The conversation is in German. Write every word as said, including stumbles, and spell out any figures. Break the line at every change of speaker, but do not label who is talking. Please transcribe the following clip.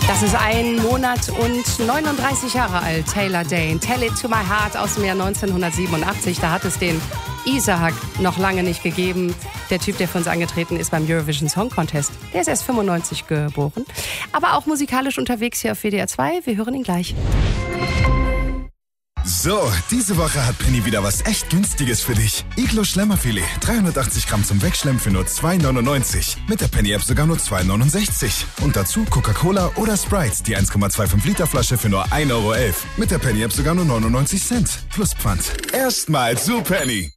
Das ist ein Monat und neununddreißig Jahre alt, Taylor Dayne. Tell It To My Heart aus dem Jahr neunzehnhundertsiebenundachtzig. Da hat es den Isaac noch lange nicht gegeben. Der Typ, der für uns angetreten ist beim Eurovision Song Contest. Der ist erst fünfundneunzig geboren. Aber auch musikalisch unterwegs hier auf W D R zwei. Wir hören ihn gleich.
So, diese Woche hat Penny wieder was echt Günstiges für dich. Iglo Schlemmerfilet, dreihundertachtzig Gramm zum Wegschlemmen für nur zwei neunundneunzig. Mit der Penny-App sogar nur zwei neunundsechzig. Und dazu Coca-Cola oder Sprite, die eins Komma fünfundzwanzig Liter Flasche für nur ein Euro elf. Mit der Penny-App sogar nur neunundneunzig Cent. Plus Pfand. Erstmal zu Penny.